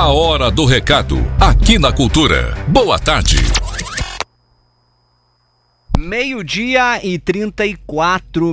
A hora do recado, aqui na Cultura. Boa tarde. Meio-dia e 34.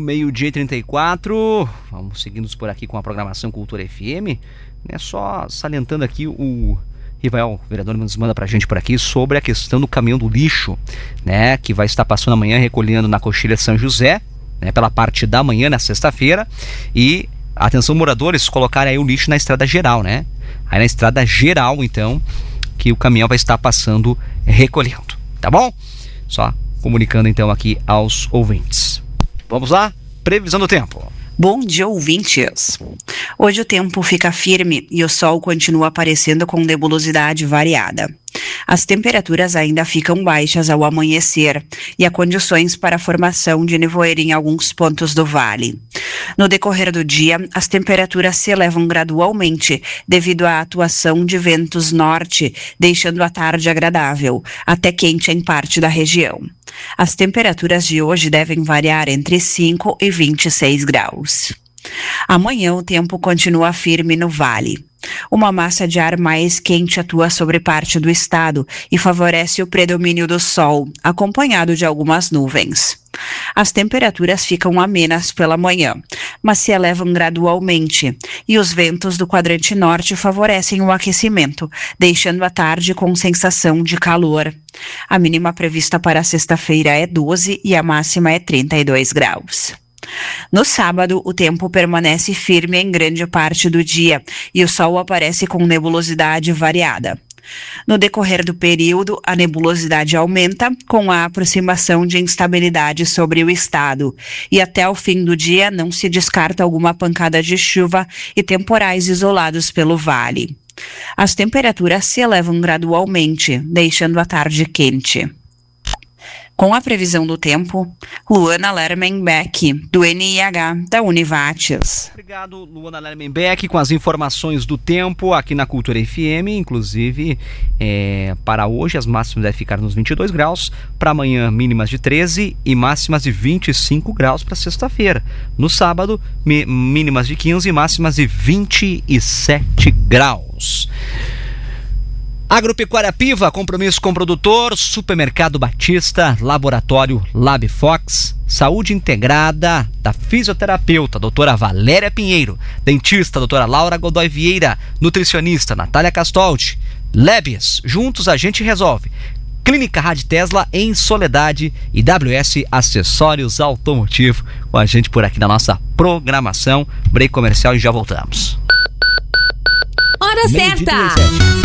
Vamos seguindo por aqui com a programação Cultura FM, né? Só salientando aqui, o Rivael, vereador, nos manda pra gente por aqui sobre a questão do caminhão do lixo, né? Que vai estar passando amanhã recolhendo na Coxilha São José, né? Pela parte da manhã, na sexta-feira. E atenção, moradores, colocarem aí o lixo na estrada geral, né? Aí na estrada geral, então, que o caminhão vai estar passando recolhendo, tá bom? Só comunicando então aqui aos ouvintes. Vamos lá? Previsão do tempo. Bom dia, ouvintes. Hoje o tempo fica firme e o sol continua aparecendo com nebulosidade variada. As temperaturas ainda ficam baixas ao amanhecer e há condições para a formação de nevoeiro em alguns pontos do vale. No decorrer do dia, as temperaturas se elevam gradualmente devido à atuação de ventos norte, deixando a tarde agradável, até quente em parte da região. As temperaturas de hoje devem variar entre 5 e 26 graus. Amanhã o tempo continua firme no vale. Uma massa de ar mais quente atua sobre parte do estado e favorece o predomínio do sol, acompanhado de algumas nuvens. As temperaturas ficam amenas pela manhã, mas se elevam gradualmente, e os ventos do quadrante norte favorecem o aquecimento, deixando a tarde com sensação de calor. A mínima prevista para sexta-feira é 12 e a máxima é 32 graus. No sábado, o tempo permanece firme em grande parte do dia e o sol aparece com nebulosidade variada. No decorrer do período, a nebulosidade aumenta com a aproximação de instabilidade sobre o estado e até o fim do dia não se descarta alguma pancada de chuva e temporais isolados pelo vale. As temperaturas se elevam gradualmente, deixando a tarde quente. Com a previsão do tempo, Luana Lermenbeck, do NIH da Univates. Obrigado, Luana Lermenbeck, com as informações do tempo aqui na Cultura FM. Inclusive, para hoje as máximas devem ficar nos 22 graus, para amanhã mínimas de 13 e máximas de 25 graus para sexta-feira. No sábado, mínimas de 15 e máximas de 27 graus. Agropecuária Piva, compromisso com o produtor, Supermercado Batista, Laboratório LabFox, Saúde Integrada da fisioterapeuta, doutora Valéria Pinheiro, dentista, doutora Laura Godoy Vieira, nutricionista, Natália Castoldi, Lebias, juntos a gente resolve. Clínica Rádio Tesla em Soledade e WS Acessórios Automotivo, com a gente por aqui na nossa programação. Break comercial e já voltamos. Hora certa!